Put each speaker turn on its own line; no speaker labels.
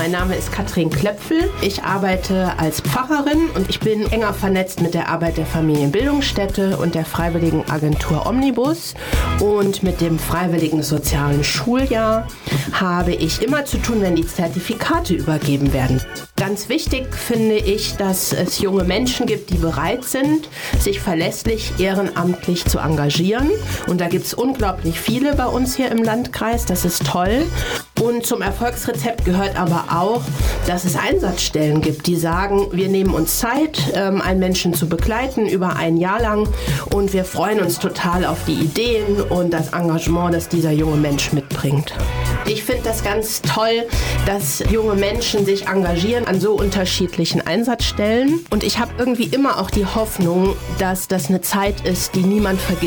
Mein Name ist Katrin Klöpfel. Ich arbeite als Pfarrerin und ich bin enger vernetzt mit der Arbeit der Familienbildungsstätte und der Freiwilligenagentur Omnibus. Und mit dem Freiwilligen Sozialen Schuljahr habe ich immer zu tun, wenn die Zertifikate übergeben werden. Ganz wichtig finde ich, dass es junge Menschen gibt, die bereit sind, sich verlässlich ehrenamtlich zu engagieren. Und da gibt es unglaublich viele bei uns hier im Landkreis. Das ist toll. Und zum Erfolgsrezept gehört aber auch, dass es Einsatzstellen gibt, die sagen, wir nehmen uns Zeit, einen Menschen zu begleiten über ein Jahr lang. Und wir freuen uns total auf die Ideen und das Engagement, das dieser junge Mensch mitbringt. Ich finde das ganz toll, dass junge Menschen sich engagieren an so unterschiedlichen Einsatzstellen. Und ich habe irgendwie immer auch die Hoffnung, dass das eine Zeit ist, die niemand vergisst.